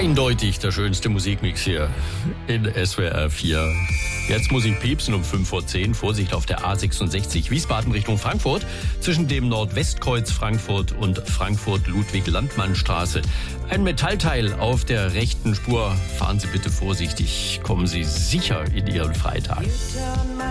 Eindeutig der schönste Musikmix hier in SWR 4. Jetzt muss ich piepsen um 5:10 vor. Vorsicht auf der A66 Wiesbaden Richtung Frankfurt. Zwischen dem Nordwestkreuz Frankfurt und Frankfurt-Ludwig-Landmann-Straße. Ein Metallteil auf der rechten Spur. Fahren Sie bitte vorsichtig. Kommen Sie sicher in Ihren Freitag.